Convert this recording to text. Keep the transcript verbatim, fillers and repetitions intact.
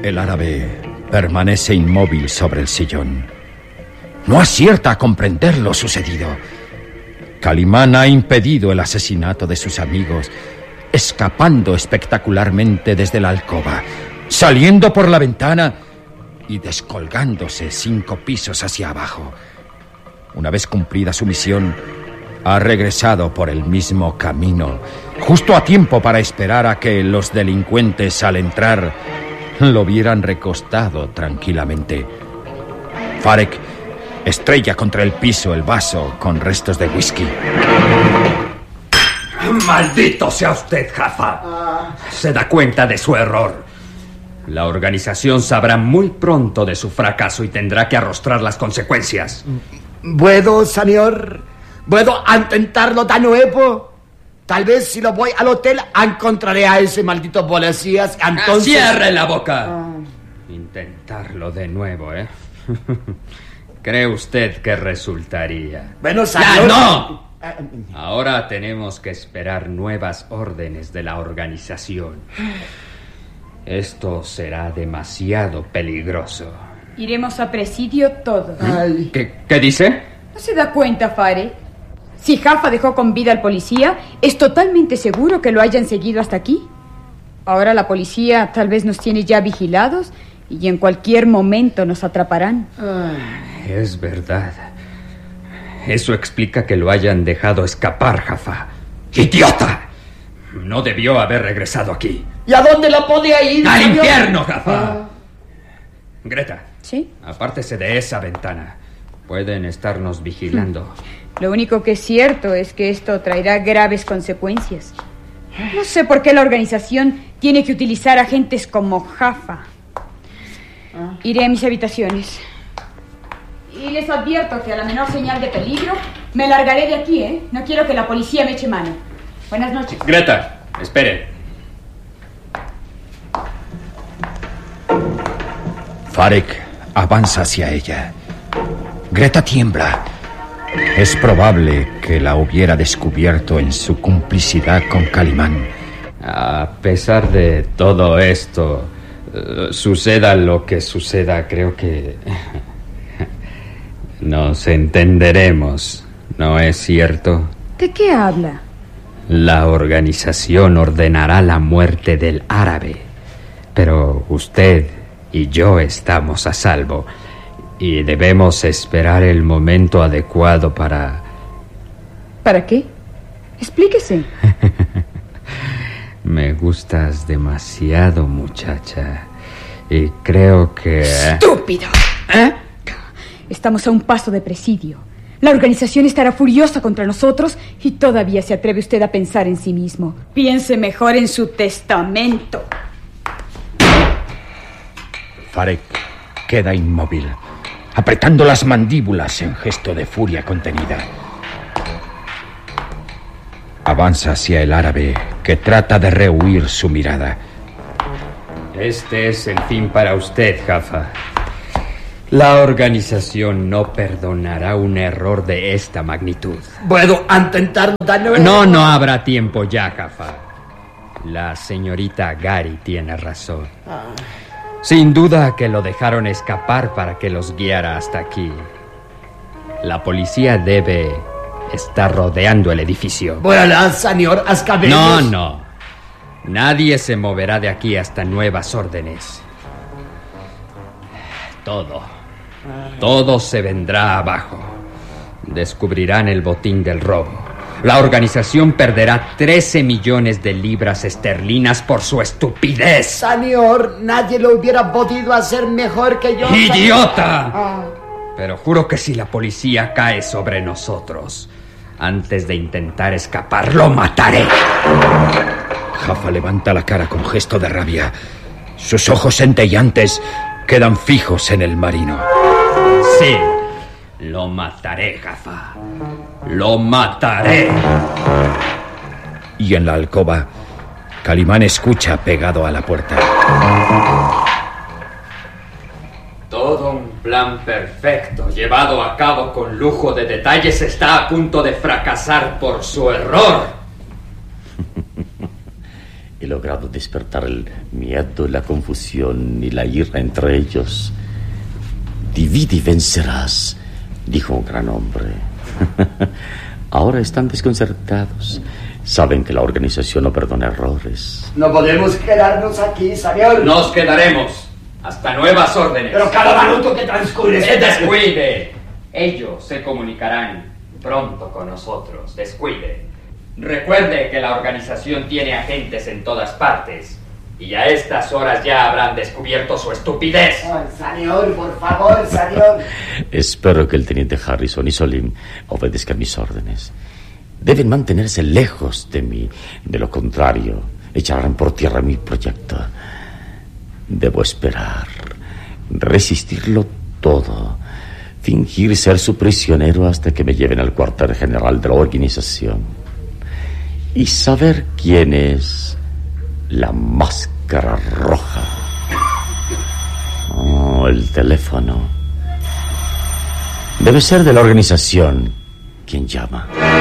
El árabe permanece inmóvil sobre el sillón. No acierta a comprender lo sucedido. Calimán ha impedido el asesinato de sus amigos, escapando espectacularmente desde la alcoba, saliendo por la ventana y descolgándose cinco pisos hacia abajo. Una vez cumplida su misión, ha regresado por el mismo camino, justo a tiempo para esperar a que los delincuentes, al entrar, lo vieran recostado tranquilamente. Farek estrella contra el piso el vaso con restos de whisky. ¡Maldito sea usted, Jaffa! Se da cuenta de su error. La organización sabrá muy pronto de su fracaso y tendrá que arrostrar las consecuencias. ¿Puedo, señor? ¿Puedo intentarlo de nuevo? Tal vez si lo voy al hotel encontraré a ese maldito policías. Entonces... ¡Cierre la boca! Ah. Intentarlo de nuevo, ¿eh? ¿Cree usted que resultaría? Bueno, señor... ¡Ya no! Ahora tenemos que esperar nuevas órdenes de la organización. Esto será demasiado peligroso. Iremos a presidio todos. Ay. ¿Qué, ¿Qué dice? ¿No se da cuenta, Farek? Si Jaffa dejó con vida al policía, es totalmente seguro que lo hayan seguido hasta aquí. Ahora la policía tal vez nos tiene ya vigilados y en cualquier momento nos atraparán. Ay. Es verdad. Eso explica que lo hayan dejado escapar, Jaffa. ¡Idiota! No debió haber regresado aquí. ¿Y a dónde la podía ir? ¡Al señor? Infierno, Jaffa! Ah. Greta. ¿Sí? Apártese de esa ventana. Pueden estarnos vigilando. Lo único que es cierto es que esto traerá graves consecuencias. No sé por qué la organización tiene que utilizar agentes como Jaffa. Iré a mis habitaciones. Y les advierto que a la menor señal de peligro me largaré de aquí, ¿eh? No quiero que la policía me eche mano. Buenas noches. Greta, espere. Farek avanza hacia ella. Greta tiembla. Es probable que la hubiera descubierto en su complicidad con Calimán. A pesar de todo esto, uh, suceda lo que suceda, creo que nos entenderemos, ¿no es cierto? ¿De qué habla? La organización ordenará la muerte del árabe, pero usted y yo estamos a salvo y debemos esperar el momento adecuado para... ¿Para qué? Explíquese. Me gustas demasiado, muchacha, y creo que... ¡Estúpido! ¿Eh? Estamos a un paso de presidio. La organización estará furiosa contra nosotros y todavía se atreve usted a pensar en sí mismo. Piense mejor en su testamento. Farek queda inmóvil, apretando las mandíbulas en gesto de furia contenida. Avanza hacia el árabe, que trata de rehuir su mirada. Este es el fin para usted, Jaffa. La organización no perdonará un error de esta magnitud. ¿Puedo intentar darle... No, no habrá tiempo ya, Jaffa. La señorita Gary tiene razón. Ah. Sin duda que lo dejaron escapar para que los guiara hasta aquí. La policía debe estar rodeando el edificio. Bueno, señor, escapemos. No, no. Nadie se moverá de aquí hasta nuevas órdenes. Todo, todo se vendrá abajo. Descubrirán el botín del robo. La organización perderá trece millones de libras esterlinas por su estupidez. Señor, nadie lo hubiera podido hacer mejor que yo. ¡Idiota! Ah. Pero juro que si la policía cae sobre nosotros, antes de intentar escapar, lo mataré. Jaffa levanta la cara con gesto de rabia. Sus ojos centellantes quedan fijos en el marino. Sí, lo mataré, Jaffa. ¡Lo mataré! Y en la alcoba, Calimán escucha pegado a la puerta. Todo un plan perfecto, llevado a cabo con lujo de detalles, está a punto de fracasar por su error. he logrado despertar el miedo, la confusión y la ira entre ellos. Divide y vencerás, dijo un gran hombre. Ahora están desconcertados. Saben que la organización no perdona errores. No podemos quedarnos aquí, señor. Nos quedaremos hasta nuevas órdenes. Pero cada minuto que transcurre... ¡Se descuide! Ellos se comunicarán pronto con nosotros. Descuide. Recuerde que la organización tiene agentes en todas partes. Y a estas horas ya habrán descubierto su estupidez. Oh, señor, por favor, señor. Espero que el teniente Harrison y Solim obedezcan mis órdenes. Deben mantenerse lejos de mí. De lo contrario, echarán por tierra mi proyecto. Debo esperar, resistirlo todo, fingir ser su prisionero hasta que me lleven al cuartel general de la organización y saber quién es la máscara roja. Oh, el teléfono. Debe ser de la organización quien llama.